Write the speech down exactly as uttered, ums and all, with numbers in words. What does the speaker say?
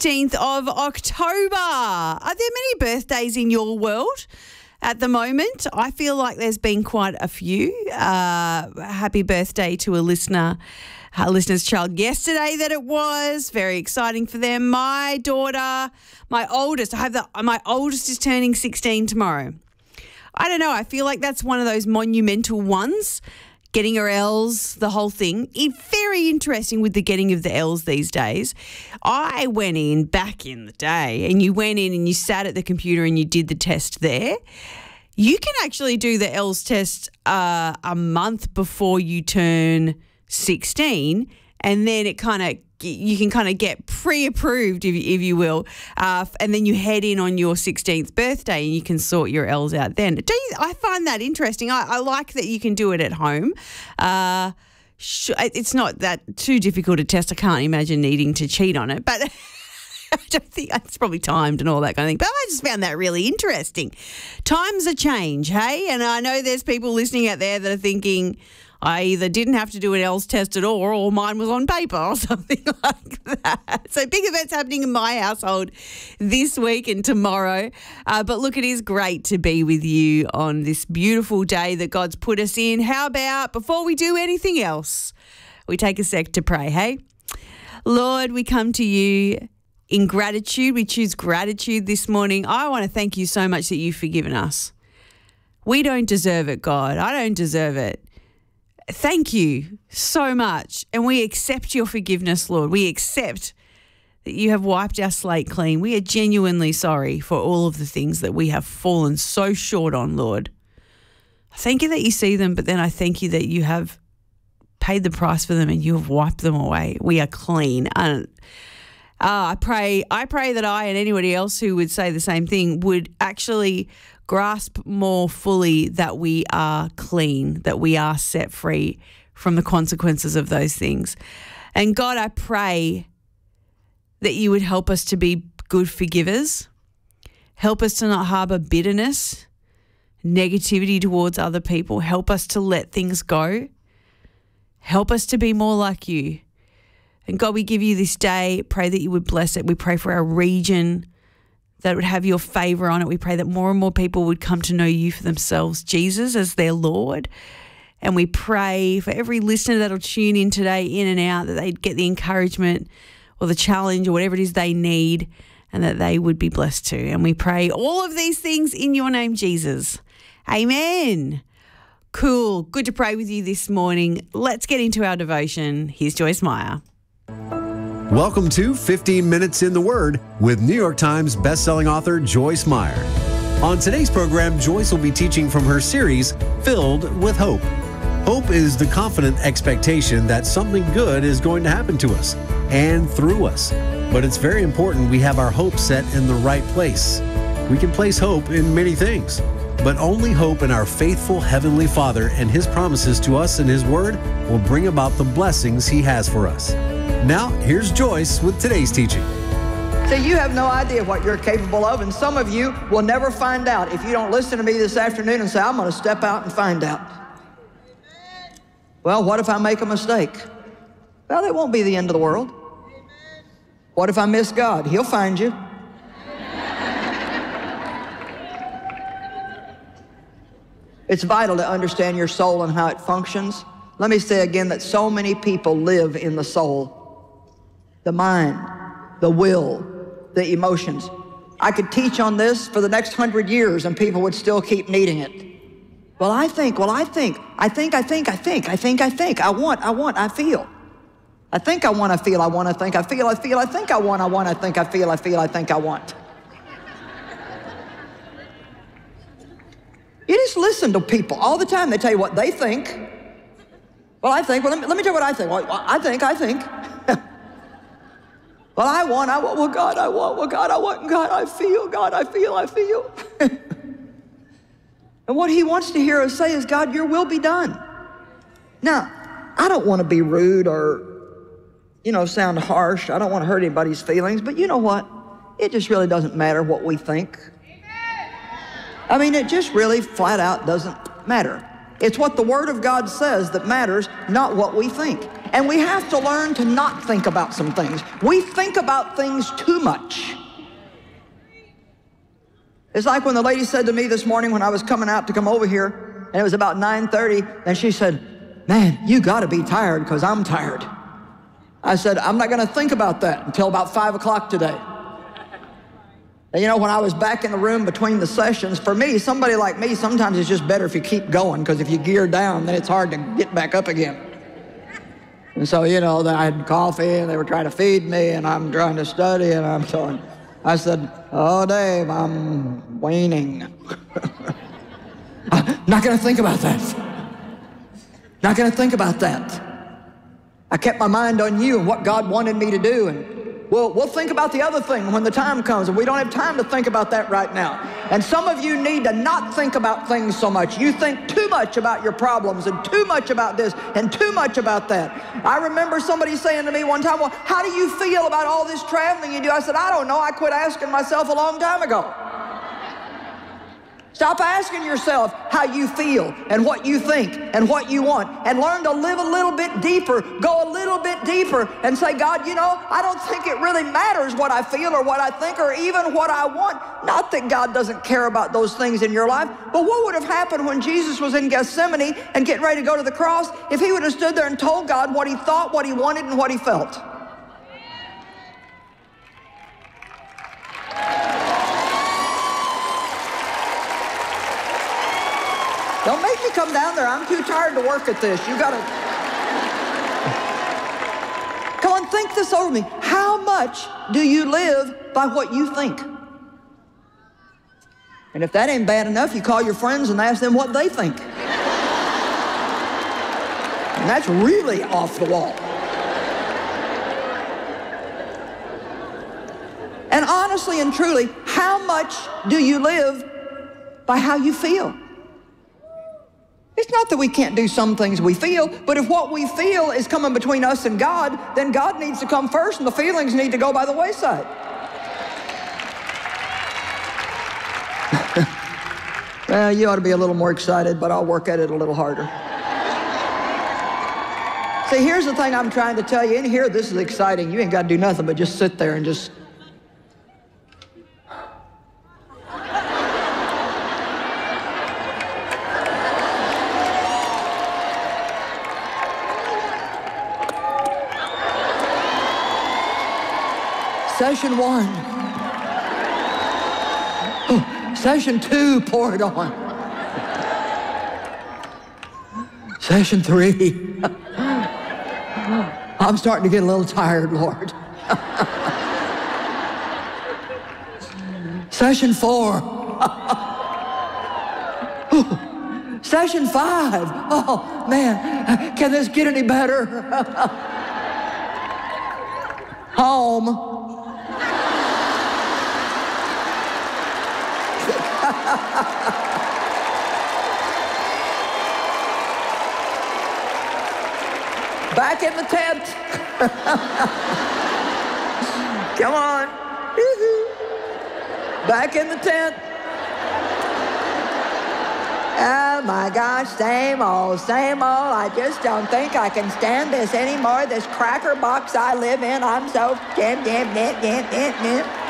sixteenth of October. Are there many birthdays in your world at the moment? I feel like there's been quite a few. Uh, happy birthday to a listener, a listener's child yesterday that it was. Very exciting for them. My daughter, my oldest, I have the, my oldest is turning sixteen tomorrow. I don't know. I feel like that's one of those monumental ones. Getting her L's, the whole thing. It's very interesting with the getting of the L's these days. I went in back in the day and you went in and you sat at the computer and you did the test there. You can actually do the L's test uh, a month before you turn sixteen, and then it kind of you can kind of get pre-approved, if, if you will, uh, and then you head in on your sixteenth birthday and you can sort your L's out then. Do you, I find that interesting. I, I like that you can do it at home. Uh, sh- it's not that too difficult a test. I can't imagine needing to cheat on it, but I don't think it's probably timed and all that kind of thing. But I just found that really interesting. Times are change, hey? And I know there's people listening out there that are thinking, I either didn't have to do an L's test at all or mine was on paper or something like that. So big events happening in my household this week and tomorrow. Uh, but look, it is great to be with you on this beautiful day that God's put us in. How about before we do anything else, we take a sec to pray, hey? Lord, we come to you in gratitude. We choose gratitude this morning. I want to thank you so much that you've forgiven us. We don't deserve it, God. I don't deserve it. Thank you so much. And we accept your forgiveness, Lord. We accept that you have wiped our slate clean. We are genuinely sorry for all of the things that we have fallen so short on, Lord. I thank you that you see them, but then I thank you that you have paid the price for them and you have wiped them away. We are clean. And uh, I pray, I pray that I and anybody else who would say the same thing would actually grasp more fully that we are clean, that we are set free from the consequences of those things. And God, I pray that you would help us to be good forgivers, help us to not harbour bitterness, negativity towards other people, help us to let things go, help us to be more like you. And God, we give you this day, pray that you would bless it. We pray for our region, that would have your favour on it. We pray that more and more people would come to know you for themselves, Jesus, as their Lord. And we pray for every listener that'll tune in today, in and out, that they'd get the encouragement or the challenge or whatever it is they need, and that they would be blessed too. And we pray all of these things in your name, Jesus. Amen. Cool. Good to pray with you this morning. Let's get into our devotion. Here's Joyce Meyer. Welcome to fifteen minutes in the Word with New York Times bestselling author Joyce Meyer. On today's program, Joyce will be teaching from her series, Filled with Hope. Hope is the confident expectation that something good is going to happen to us and through us. But it's very important we have our hope set in the right place. We can place hope in many things, but only hope in our faithful Heavenly Father and His promises to us in His Word will bring about the blessings He has for us. Now, here's Joyce with today's teaching. See, you have no idea what you're capable of, and some of you will never find out if you don't listen to me this afternoon and say, I'm going to step out and find out. Well, what if I make a mistake? Well, it won't be the end of the world. What if I miss God? He'll find you. It's vital to understand your soul and how it functions. Let me say again that so many people live in the soul. The mind, the will, the emotions. I could teach on this for the next hundred years and people would still keep needing it. Well, I think, well, I think, I think, I think, I think, I think, I think, I want, I want, I feel. I think I want, I feel, I want, I think, I feel, I feel, I think I want, I want, I think, I feel, I feel, I think I want. You just listen to people all the time. They tell you what they think. Well, I think, well, let me, let me tell you what I think. Well, I think, I think. Well, I want, I want, well, God, I want, well, God, I want, God, I feel, God, I feel, I feel. And what He wants to hear us say is, God, your will be done. Now, I don't want to be rude or, you know, sound harsh. I don't want to hurt anybody's feelings, but you know what? It just really doesn't matter what we think. I mean, it just really flat out doesn't matter. It's what the Word of God says that matters, not what we think. And we have to learn to not think about some things. We think about things too much. It's like when the lady said to me this morning when I was coming out to come over here, and it was about nine thirty, and she said, man, you got to be tired because I'm tired. I said, I'm not going to think about that until about five o'clock today. And you know, when I was back in the room between the sessions, for me, somebody like me, sometimes it's just better if you keep going, because if you gear down, then it's hard to get back up again. And so, you know, I had coffee, and they were trying to feed me, and I'm trying to study, and I'm telling, I said, oh, Dave, I'm waning. I'm not going to think about that. Not going to think about that. I kept my mind on you and what God wanted me to do, and We'll, we'll think about the other thing when the time comes, and we don't have time to think about that right now. And some of you need to not think about things so much. You think too much about your problems and too much about this and too much about that. I remember somebody saying to me one time, well, how do you feel about all this traveling you do? I said, I don't know. I quit asking myself a long time ago. Stop asking yourself how you feel and what you think and what you want, and learn to live a little bit deeper, go a little bit deeper, and say, God, you know, I don't think it really matters what I feel or what I think or even what I want. Not that God doesn't care about those things in your life, but what would have happened when Jesus was in Gethsemane and getting ready to go to the cross if he would have stood there and told God what he thought, what he wanted, and what he felt? Don't make me come down there. I'm too tired to work at this. You gotta... Come on, think this over me. How much do you live by what you think? And if that ain't bad enough, you call your friends and ask them what they think. And that's really off the wall. And honestly and truly, how much do you live by how you feel? It's not that we can't do some things we feel, but if what we feel is coming between us and God, then God needs to come first and the feelings need to go by the wayside. Well, you ought to be a little more excited, but I'll work at it a little harder. See, here's the thing I'm trying to tell you. In here, this is exciting. You ain't got to do nothing but just sit there and just... Session one. Oh, session two, pour it on. Session three. I'm starting to get a little tired, Lord. Session four. Session five. Oh, man, can this get any better? Home. Back in the tent. Come on. Back in the tent. Oh my gosh, same old, same old. I just don't think I can stand this anymore. This cracker box I live in, I'm so...